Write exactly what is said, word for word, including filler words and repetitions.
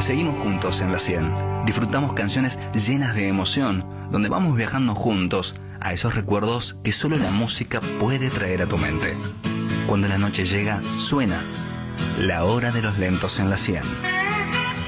seguimos juntos en la cien. Disfrutamos canciones llenas de emoción, donde vamos viajando juntos a esos recuerdos que solo la música puede traer a tu mente. Cuando la noche llega, suena La Hora de los Lentos en la cien.